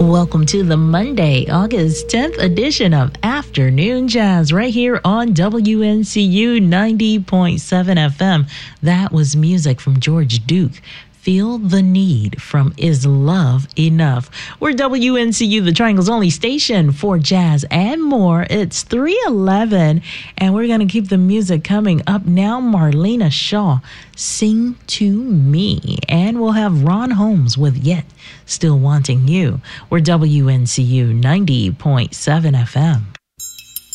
Welcome to the Monday, August 10th edition of Afternoon Jazz right here on WNCU 90.7 FM. That was music from George Duke. Feel the Need from Is Love Enough? We're WNCU, the Triangle's only station for jazz and more. It's 3:11, and we're going to keep the music coming. Up now, Marlena Shaw, Sing to Me. And we'll have Ron Holmes with Yet Still Wanting You. We're WNCU 90.7 FM.